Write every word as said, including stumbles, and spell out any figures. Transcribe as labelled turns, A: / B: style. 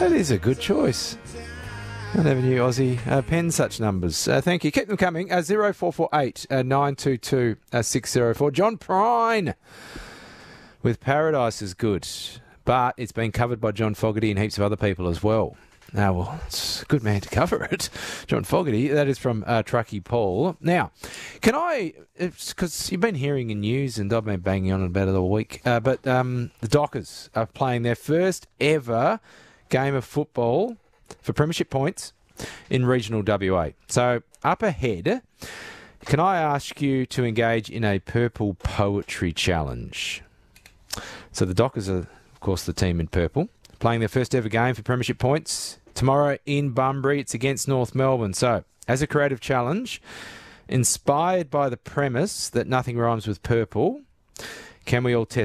A: That is a good choice. I never knew Aussie uh, penned such numbers. Uh, thank you. Keep them coming. Uh, zero four four eight nine two two six zero four. John Prine with Paradise is good, but it's been covered by John Fogarty and heaps of other people as well. Ah, well, it's a good man to cover it. John Fogarty, that is from uh, Truckee Paul. Now, can I, because you've been hearing in news and I've been banging on about it all week, uh, but um, the Dockers are playing their first ever game of football for premiership points in regional W A. So, up ahead, can I ask you to engage in a purple poetry challenge? So the Dockers are, of course, the team in purple, playing their first ever game for premiership points tomorrow in Bunbury. It's against North Melbourne. So, as a creative challenge, inspired by the premise that nothing rhymes with purple, can we all test